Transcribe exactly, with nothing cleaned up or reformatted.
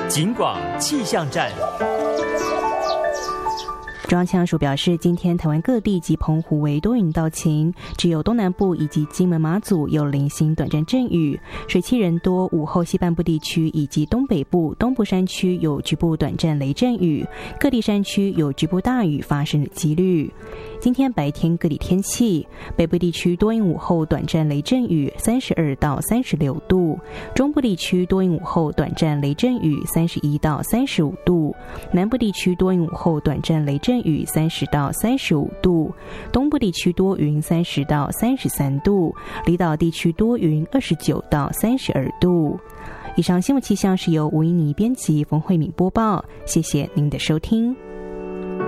警广气象站。 中央气象署表示，今天台湾各地及澎湖为多云到晴，只有东南部以及金门马祖有零星短暂阵雨，水汽人多，午后西半部地区以及东北部、东部山区有局部短暂雷阵雨，各地山区有局部大雨发生的几率。今天白天各地天气，北部地区多云午后短暂雷阵雨，三十二到三十六度；中部地区多云午后短暂雷阵雨，三十一到三十五度；南部地区多云午后短暂雷阵雨，三十到三十五度；东部地区多云，三十到三十三度；离岛地区多云，二十九到三十二度。以上新闻气象是由吴依妮编辑，冯慧敏播报，谢谢您的收听。